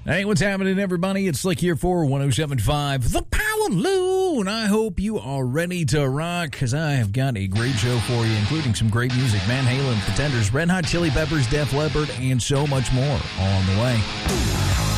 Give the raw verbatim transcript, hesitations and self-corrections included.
Hey, what's happening, everybody? It's Slick here for one oh seven point five The Power Loon. I hope you are ready to rock, because I have got a great show for you, including some great music. Van Halen, Pretenders, Red Hot Chili Peppers, Def Leppard, and so much more on the way.